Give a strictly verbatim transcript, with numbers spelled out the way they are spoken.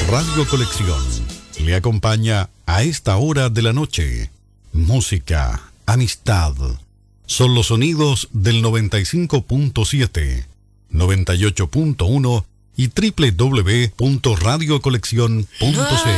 Radio Colección le acompaña a esta hora de la noche. Música, amistad. Son los sonidos del noventa y cinco punto siete, noventa y ocho punto uno y doble u doble u doble u punto radio colección punto c l.